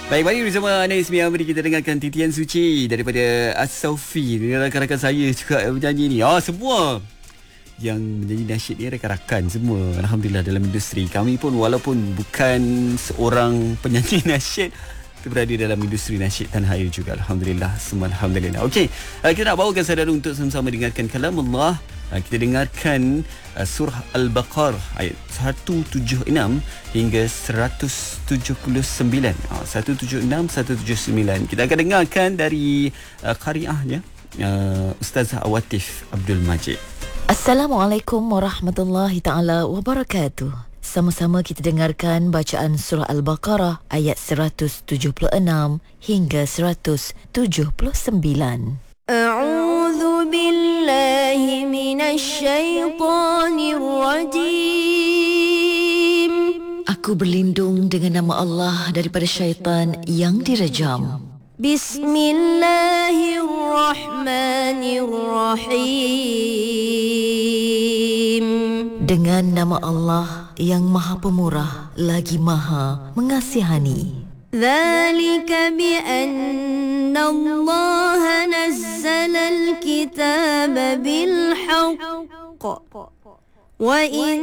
Baik, mari bersama Anis Miamri kita dengarkan titian suci daripada As-Saufi. Ini rakan-rakan saya juga menyanyi ni. Semua yang menyanyi nasyid ni rakan-rakan semua. Alhamdulillah dalam industri. Kami pun walaupun bukan seorang penyanyi nasyid, kita berada dalam industri nasyid tanah air juga. Alhamdulillah, semua Alhamdulillah. Okey, kita nak bawakan saudara untuk sama-sama dengarkan kalam Allah. Kita dengarkan surah Al-Baqarah ayat 176 hingga 179. 176, 179. Kita akan dengarkan dari qari'ahnya Ustazah Awatif Abdul Majid. Assalamualaikum warahmatullahi taala wabarakatuh. Sama-sama kita dengarkan bacaan surah Al-Baqarah ayat 176 hingga 179. A'udzu billahi minasy syaithanir rajim. Aku berlindung dengan nama Allah daripada syaitan yang direjam. Bismillahirrahmanirrahim. Dengan nama Allah yang Maha Pemurah lagi Maha Mengasihani. ذلك بأن الله نزل الكتاب بالحق وإن